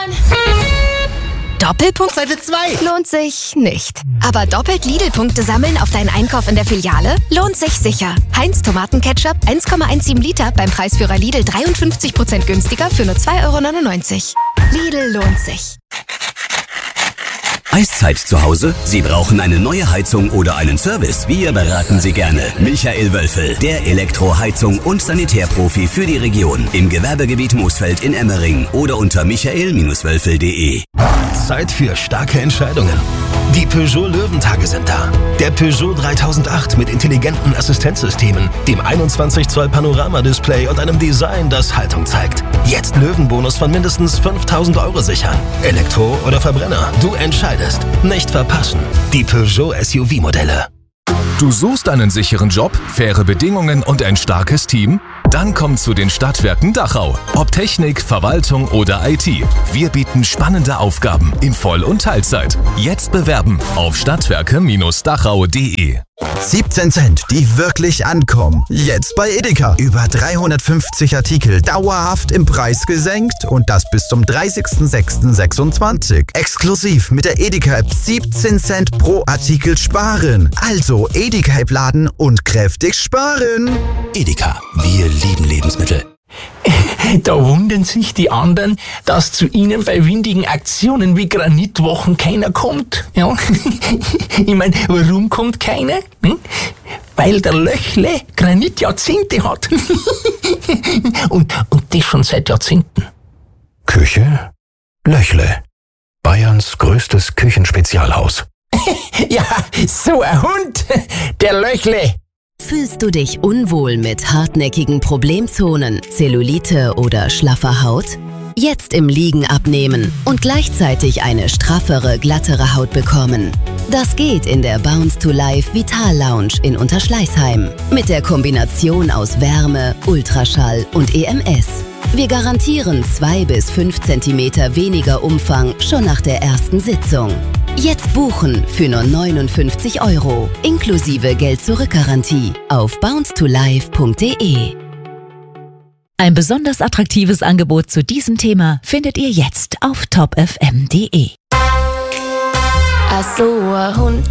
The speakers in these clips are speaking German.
Doppelpunkt Seite 2. lohnt sich nicht. Aber doppelt Lidl-Punkte sammeln auf deinen Einkauf in der Filiale lohnt sich sicher. Heinz Tomatenketchup 1,17 Liter beim Preisführer Lidl 53% günstiger für nur 2,99 €. Lidl lohnt sich. Eiszeit zu Hause? Sie brauchen eine neue Heizung oder einen Service? Wir beraten Sie gerne. Michael Wölfel, der Elektroheizung- und Sanitärprofi für die Region. Im Gewerbegebiet Moosfeld in Emmering oder unter michael-wölfel.de. Zeit für starke Entscheidungen. Die Peugeot Löwentage sind da. Der Peugeot 3008 mit intelligenten Assistenzsystemen, dem 21 Zoll Panoramadisplay und einem Design, das Haltung zeigt. Jetzt Löwenbonus von mindestens 5.000 € sichern. Elektro oder Verbrenner, du entscheidest. Nicht verpassen. Die Peugeot SUV-Modelle. Du suchst einen sicheren Job, faire Bedingungen und ein starkes Team? Dann komm zu den Stadtwerken Dachau. Ob Technik, Verwaltung oder IT. Wir bieten spannende Aufgaben in Voll- und Teilzeit. Jetzt bewerben auf stadtwerke-dachau.de. 17 Cent, die wirklich ankommen. Jetzt bei Edeka. Über 350 Artikel dauerhaft im Preis gesenkt und das bis zum 30.06.26. Exklusiv mit der Edeka-App 17 Cent pro Artikel sparen. Also Edeka-App laden und kräftig sparen. Edeka, wir lieben Lebensmittel. Da wundern sich die anderen, dass zu ihnen bei windigen Aktionen wie Granitwochen keiner kommt. Ja? Ich meine, warum kommt keiner? Weil der Löchle Granitjahrzehnte hat. und das schon seit Jahrzehnten. Küche Löchle. Bayerns größtes Küchenspezialhaus. Ja, so ein Hund, der Löchle. Fühlst du dich unwohl mit hartnäckigen Problemzonen, Zellulite oder schlaffer Haut? Jetzt im Liegen abnehmen und gleichzeitig eine straffere, glattere Haut bekommen. Das geht in der Bounce to Life Vital Lounge in Unterschleißheim mit der Kombination aus Wärme, Ultraschall und EMS. Wir garantieren 2 bis 5 cm weniger Umfang schon nach der ersten Sitzung. Jetzt buchen für nur 59 € inklusive Geld-Zurück-Garantie auf bouncetolife.de. Ein besonders attraktives Angebot zu diesem Thema findet ihr jetzt auf topfm.de. Ach so, ein Hund,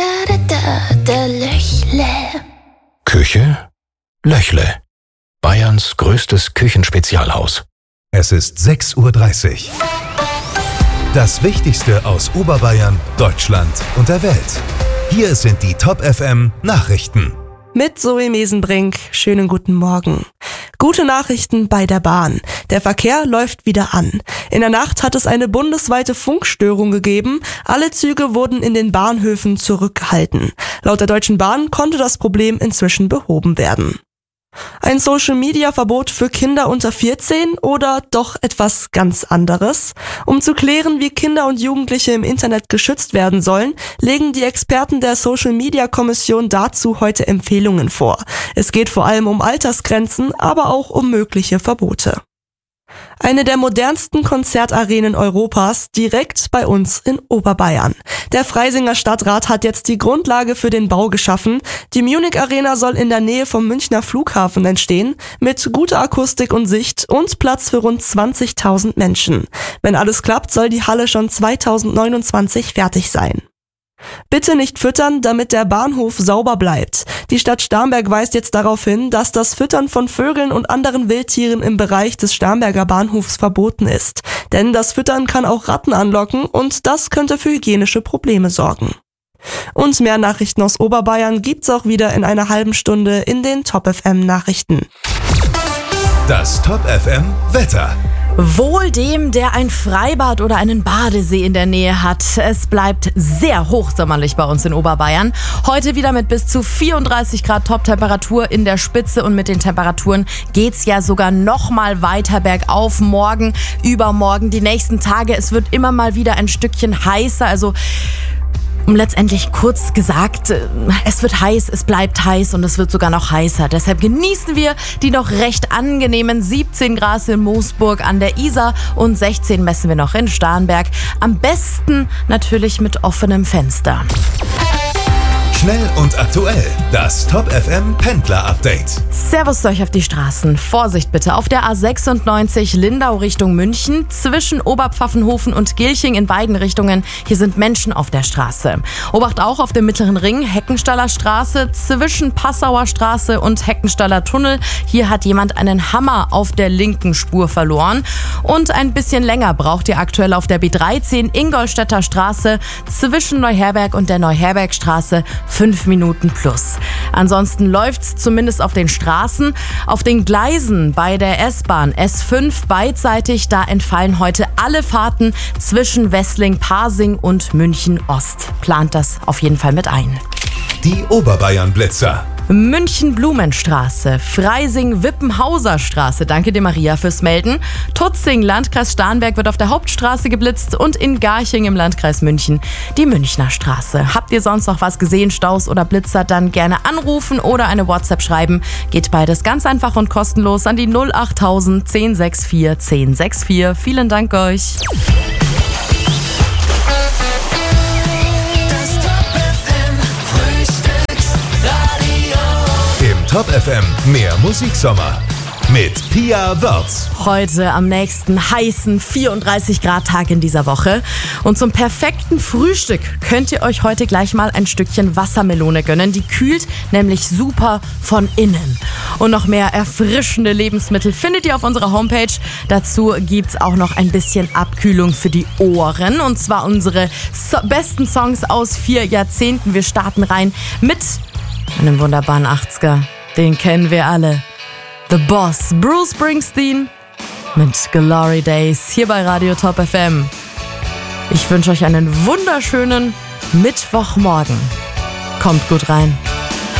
der Löchle. Küche Löchle. Bayerns größtes Küchenspezialhaus. Es ist 6:30 Uhr. Das Wichtigste aus Oberbayern, Deutschland und der Welt. Hier sind die Top FM Nachrichten. Mit Zoe Mesenbrink. Schönen guten Morgen. Gute Nachrichten bei der Bahn. Der Verkehr läuft wieder an. In der Nacht hat es eine bundesweite Funkstörung gegeben. Alle Züge wurden in den Bahnhöfen zurückgehalten. Laut der Deutschen Bahn konnte das Problem inzwischen behoben werden. Ein Social-Media-Verbot für Kinder unter 14 oder doch etwas ganz anderes? Um zu klären, wie Kinder und Jugendliche im Internet geschützt werden sollen, legen die Experten der Social-Media-Kommission dazu heute Empfehlungen vor. Es geht vor allem um Altersgrenzen, aber auch um mögliche Verbote. Eine der modernsten Konzertarenen Europas direkt bei uns in Oberbayern. Der Freisinger Stadtrat hat jetzt die Grundlage für den Bau geschaffen. Die Munich Arena soll in der Nähe vom Münchner Flughafen entstehen, mit guter Akustik und Sicht und Platz für rund 20.000 Menschen. Wenn alles klappt, soll die Halle schon 2029 fertig sein. Bitte nicht füttern, damit der Bahnhof sauber bleibt. Die Stadt Starnberg weist jetzt darauf hin, dass das Füttern von Vögeln und anderen Wildtieren im Bereich des Starnberger Bahnhofs verboten ist. Denn das Füttern kann auch Ratten anlocken und das könnte für hygienische Probleme sorgen. Und mehr Nachrichten aus Oberbayern gibt's auch wieder in einer halben Stunde in den Top FM Nachrichten. Das Top FM Wetter. Wohl dem, der ein Freibad oder einen Badesee in der Nähe hat. Es bleibt sehr hochsommerlich bei uns in Oberbayern. Heute wieder mit bis zu 34 Grad Top-Temperatur in der Spitze und mit den Temperaturen geht's ja sogar noch mal weiter bergauf. Morgen, übermorgen, die nächsten Tage. Es wird immer mal wieder ein Stückchen heißer, also letztendlich kurz gesagt, es wird heiß, es bleibt heiß und es wird sogar noch heißer. Deshalb genießen wir die noch recht angenehmen 17 Grad in Moosburg an der Isar und 16 messen wir noch in Starnberg. Am besten natürlich mit offenem Fenster. Schnell und aktuell. Das Top FM Pendler Update. Servus euch auf die Straßen. Vorsicht bitte auf der A96 Lindau Richtung München. Zwischen Oberpfaffenhofen und Gilching in beiden Richtungen. Hier sind Menschen auf der Straße. Obacht auch auf dem Mittleren Ring, Heckenstaller Straße, zwischen Passauer Straße und Heckenstaller Tunnel. Hier hat jemand einen Hammer auf der linken Spur verloren. Und ein bisschen länger braucht ihr aktuell auf der B13 Ingolstädter Straße zwischen Neuherberg und der Neuherbergstraße 5 Minuten plus. Ansonsten läuft's zumindest auf den Straßen. Auf den Gleisen bei der S-Bahn S5 beidseitig, da entfallen heute alle Fahrten zwischen Wessling, Pasing und München Ost. Plant das auf jeden Fall mit ein. Die Oberbayern-Blitzer. München-Blumenstraße, Freising-Wippenhauser Straße, danke dir Maria fürs Melden. Tutzing, Landkreis Starnberg wird auf der Hauptstraße geblitzt und in Garching im Landkreis München die Münchner Straße. Habt ihr sonst noch was gesehen, Staus oder Blitzer, dann gerne anrufen oder eine WhatsApp schreiben. Geht beides ganz einfach und kostenlos an die 08000 1064 1064. Vielen Dank euch. Top FM, mehr Musiksommer mit Pia Wörz. Heute am nächsten heißen 34-Grad-Tag in dieser Woche. Und zum perfekten Frühstück könnt ihr euch heute gleich mal ein Stückchen Wassermelone gönnen. Die kühlt nämlich super von innen. Und noch mehr erfrischende Lebensmittel findet ihr auf unserer Homepage. Dazu gibt's auch noch ein bisschen Abkühlung für die Ohren. Und zwar unsere besten Songs aus 4 Jahrzehnten. Wir starten rein mit einem wunderbaren 80er. Den kennen wir alle. The Boss, Bruce Springsteen mit Glory Days hier bei Radio Top FM. Ich wünsche euch einen wunderschönen Mittwochmorgen. Kommt gut rein.